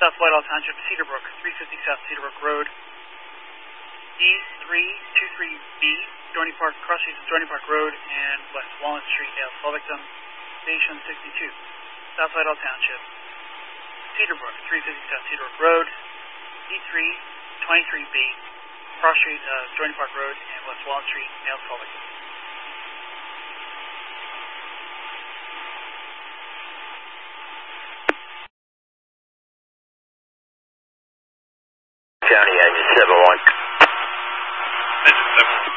South Whitehall Township, Cedarbrook, 350 South Cedarbrook Road. E323B, Dorney Park, cross streets of Dorney Park Road and West Walnut Street, Dale Fall Victim. Station 62, South Whitehall Township, Cedarbrook, 350 South Cedarbrook Road. E323B, cross streets of Dorney Park Road and West Walnut Street, Dale Fall Victim. County, engine 71. Engine 71.